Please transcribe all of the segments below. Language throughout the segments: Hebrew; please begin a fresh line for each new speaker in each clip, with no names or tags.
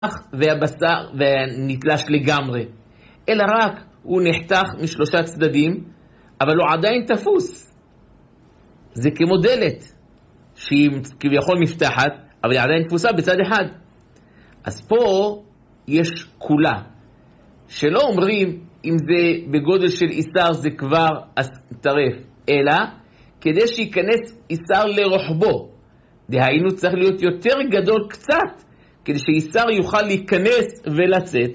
והבשר ונתלש לגמרי, אלא רק הוא נחתך משלושה צדדים, אבל הוא עדיין תפוס. זה כמו דלת שהיא כביכול נפתחת, אבל היא עדיין תפוסה בצד אחד. אז פה יש כולה, שלא אומרים אם זה בגודל של איסר זה כבר טרף, אלא כדי שייכנס איסר לרוחבו. דהיינו צריך להיות יותר גדול קצת, כדי שאיסר יוכל להיכנס ולצאת.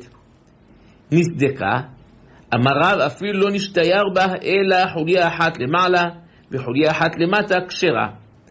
נסדקה, אמר רב, אפילו לא נשתייר בה אלא חוליה אחת למעלה וחוליה אחת למטה כשרה.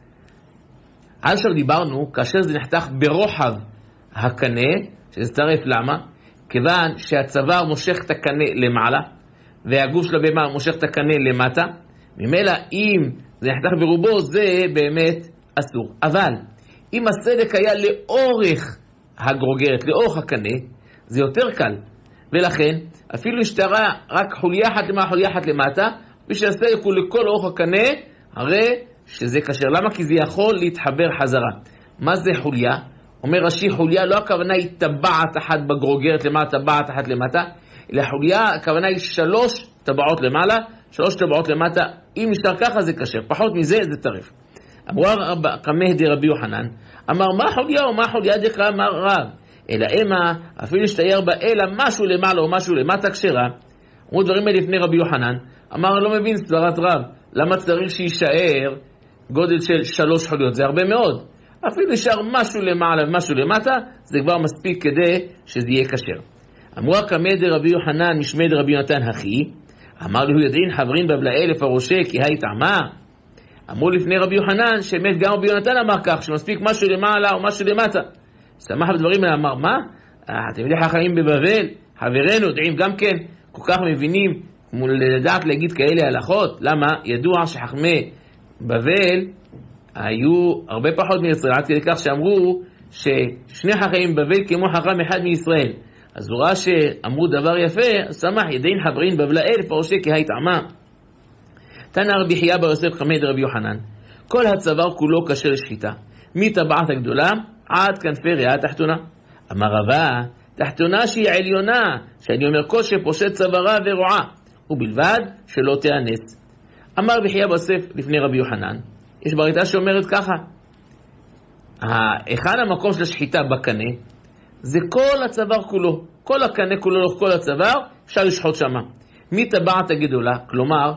עכשיו דיברנו, כאשר זה נחתך ברוחב הקנה, שזה טרף, למה? כיוון שהצוואר מושך את הקנה למעלה, והגוף של הבהמה מושך את הקנה למטה, ממילא אם זה נחתך ברובו זה באמת אסור. אבל אם הסדק היה לאורך הגרוגרת, לאורך הקנה, זה יותר קל. ולכן אפילו השתרה רק חוליה אחת למעלה, חוליה אחת למטה, ושהסדק הוא לכל אורך הקנה, הרי שזה קשר. למה? כי זה יכול להתחבר חזרה. מה זה חוליה? אומר רש"י, חוליה לא הכוונה היא טבעת אחת בגרוגרת למעלה, טבעת אחת למטה, אלא חוליה הכוונה היא 3 טבעות למעלה, 3 טבעות למטה. אם נשאר ככה זה קשר, פחות מזה זה טרף. אמרו קמא דרבי יוחנן, אמר מה חוליה ומה חוליה דקרא אמר רב, אלא אמה אפילו השתייר בה אלא משהו למעלה או משהו למטה כשרה. אמרו דברים האלה לפני רבי יוחנן, אמר לא מבין סברת רב, למה צריך שישאר גודל של 3 חוליות? זה הרבה מאוד. אפילו נשאר משהו למעלה ומשהו למטה, זה כבר מספיק כדי שזה יהיה כשר. אמרו קמא דרבי יוחנן משמי דרבי יונתן הכי, אמר לו יודעין חברין בבלעי לפרושי כי היית עמה. אמרו לפני רבי יוחנן שאמת גם רבי יונתן אמר כך, שמספיק משהו למעלה או משהו למטה. שמח בדברים האלה, אמר מה? אתם יודעים חכמים בבבל, חברינו יודעים גם כן, כל כך מבינים לדעת להגיד כאלה הלכות. למה? ידוע שחכמי בבל היו הרבה פחות מישראל, עד כדי כך שאמרו ששני חכמים בבל כמו חכם אחד מישראל. אז הוא ראה שאמרו דבר יפה, שמח ידעין חברין בבלעי לפרושי כי היית עמה. תנא רבי חייא בר יוסף קמא דרבי יוחנן, כל הצוואר כולו כשר לשחיטה, מטבעת הגדולה עד כנפי ריאה התחתונה. אמר רבא, תחתונה שהיא עליונה, שאני אומר כל שפושט צווארה ורועה, ובלבד שלא תאנס. אמר רבי חייא בר יוסף לפני רבי יוחנן, יש בריתה שאומרת ככה, היכן המקום של השחיטה בקנה? זה כל הצוואר כולו, כל הקנה כולו, כל הצוואר, אפשר לשחוט שמה. מטבעת הגדולה, כלומר,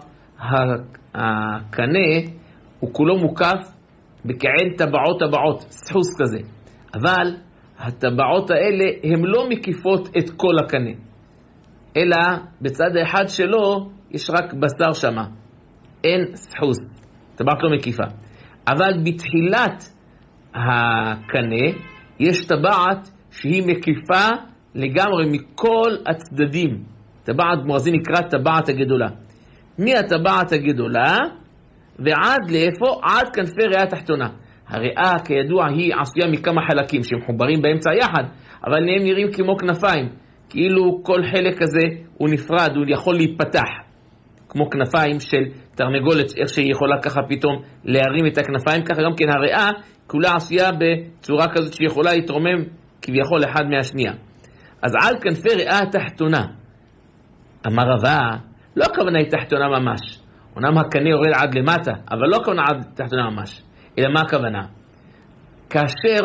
הקנה הוא כולו מוקף בכעין טבעות, סחוס כזה. אבל הטבעות האלה הן לא מקיפות את כל הקנה, אלא בצד האחד שלו יש רק בשר שמה, אין סחוס, טבעת לא מקיפה. אבל בתחילת הקנה יש טבעת שהיא מקיפה לגמרי מכל הצדדים. טבעת מואזין נקרא טבעת הגדולה. מהטבעת הגדולה ועד לאיפה? עד כנפי ריאה התחתונה. הריאה כידוע היא עשויה מכמה חלקים שמחוברים באמצע יחד, אבל הם נראים כמו כנפיים, כאילו כל חלק כזה הוא נפרד, הוא יכול להיפתח כמו כנפיים של תרנגולת, איך שהיא יכולה ככה פתאום להרים את הכנפיים, ככה גם כן הריאה כולה עשויה בצורה כזאת שהיא יכולה להתרומם כביכול אחד מהשנייה. אז על כנפי ריאה התחתונה, אמר רבא, לא הכוונה היא תחתונה ממש, אומנם הקנה יורד עד למטה, אבל לא הכוונה עד תחתונה ממש, אלא מה הכוונה? כאשר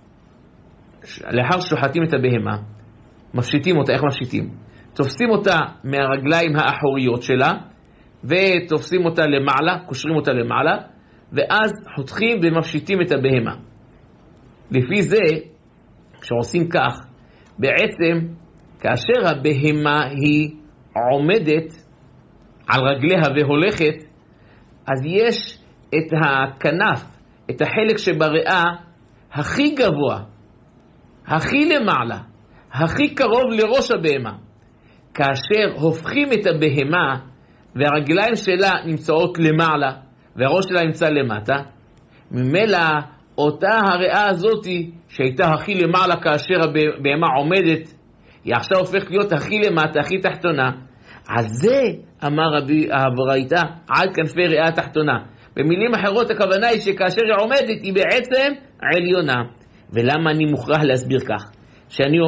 לאחר שוחטים את הבהמה, מפשיטים אותה, איך מפשיטים? תופסים אותה מהרגליים האחוריות שלה, ותופסים אותה למעלה, קושרים אותה למעלה, ואז חותכים ומפשיטים את הבהמה. לפי זה, כשעושים כך, בעצם כאשר הבהמה היא עומדת על רגליה והולכת, אז יש את הכנף, את החלק שבריאה הכי גבוה, הכי למעלה, הכי קרוב לראש הבהמה. כאשר הופכים את הבהמה והרגליים שלה נמצאות למעלה והראש שלה נמצא למטה, ממילא אותה הריאה הזאת שהייתה הכי למעלה כאשר הבהמה עומדת, היא עכשיו הופכת להיות הכי למטה, הכי תחתונה. על זה אמר רבי הברייתא, עד כנפי ריאה תחתונה. במילים אחרות הכוונה היא שכאשר היא עומדת היא בעצם עליונה. ולמה אני מוכרח להסביר כך? שאני